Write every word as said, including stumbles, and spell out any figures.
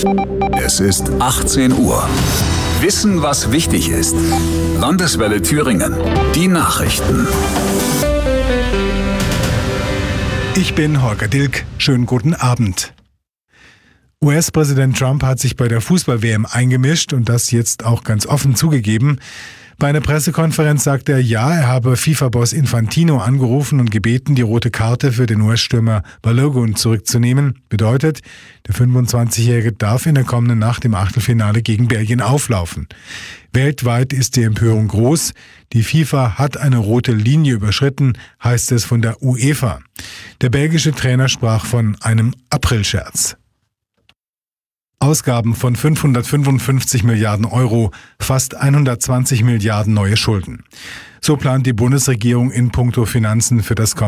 Es ist achtzehn Uhr. Wissen, was wichtig ist. Landeswelle Thüringen. Die Nachrichten. Ich bin Holger Dilk. Schönen guten Abend. U S-Präsident Trump hat sich bei der Fußball-W M eingemischt und das jetzt auch ganz offen zugegeben. Bei einer Pressekonferenz sagt er, ja, er habe FIFA-Boss Infantino angerufen und gebeten, die rote Karte für den U S-Stürmer Balogun zurückzunehmen. Bedeutet, der fünfundzwanzigjährige darf in der kommenden Nacht im Achtelfinale gegen Belgien auflaufen. Weltweit ist die Empörung groß. Die FIFA hat eine rote Linie überschritten, heißt es von der UEFA. Der belgische Trainer sprach von einem Aprilscherz. Ausgaben von fünfhundertfünfundfünfzig Milliarden Euro, fast hundertzwanzig Milliarden neue Schulden. So plant die Bundesregierung in puncto Finanzen für das kommende